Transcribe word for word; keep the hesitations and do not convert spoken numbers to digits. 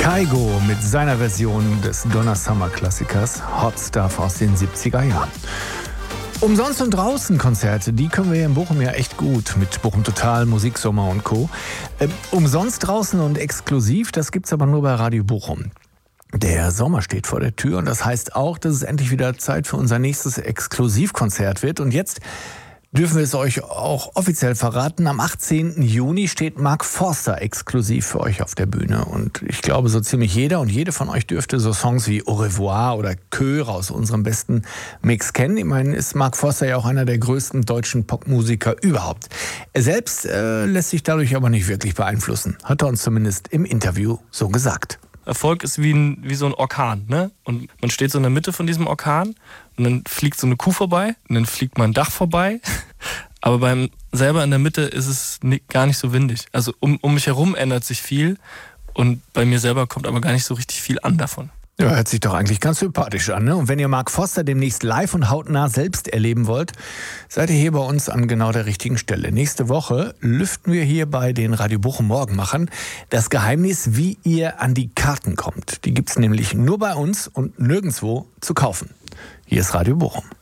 Kygo mit seiner Version des Donna Summer Klassikers Hot Stuff aus den siebziger Jahren. Umsonst und draußen Konzerte, die können wir hier in Bochum ja echt gut mit Bochum Total, Musiksommer und Co. Ähm, umsonst draußen und exklusiv, das gibt's aber nur bei Radio Bochum. Der Sommer steht vor der Tür und das heißt auch, dass es endlich wieder Zeit für unser nächstes Exklusivkonzert wird. Und jetzt dürfen wir es euch auch offiziell verraten. Am achtzehnten Juni steht Mark Forster exklusiv für euch auf der Bühne. Und ich glaube, so ziemlich jeder und jede von euch dürfte so Songs wie Au revoir oder Chöre aus unserem besten Mix kennen. Ich meine, ist Mark Forster ja auch einer der größten deutschen Popmusiker überhaupt. Er selbst äh, lässt sich dadurch aber nicht wirklich beeinflussen. Hat er uns zumindest im Interview so gesagt. Erfolg ist wie, ein, wie so ein Orkan, ne? Und man steht so in der Mitte von diesem Orkan und dann fliegt so eine Kuh vorbei und dann fliegt mal ein Dach vorbei. Aber beim selber in der Mitte ist es nicht, gar nicht so windig. Also um, um mich herum ändert sich viel und bei mir selber kommt aber gar nicht so richtig viel an davon. Ja, hört sich doch eigentlich ganz sympathisch an, ne? Und wenn ihr Mark Forster demnächst live und hautnah selbst erleben wollt, seid ihr hier bei uns an genau der richtigen Stelle. Nächste Woche lüften wir hier bei den Radio Bochum Morgenmachern das Geheimnis, wie ihr an die Karten kommt. Die gibt's nämlich nur bei uns und nirgendwo zu kaufen. Hier ist Radio Bochum.